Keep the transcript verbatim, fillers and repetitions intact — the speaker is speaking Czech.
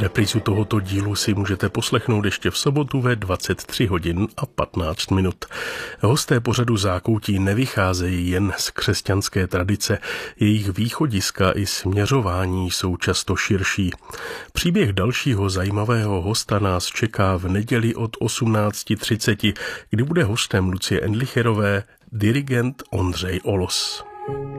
Reprízu tohoto dílu si můžete poslechnout ještě v sobotu ve dvacet tři hodin a patnáct minut. Hosté pořadu Zákoutí nevycházejí jen z křesťanské tradice, jejich východiska i směřování jsou často širší. Příběh dalšího zajímavého hosta nás čeká v neděli od osmnáct třicet, kdy bude hostem Lucie Endlicherové dirigent Ondřej Olos.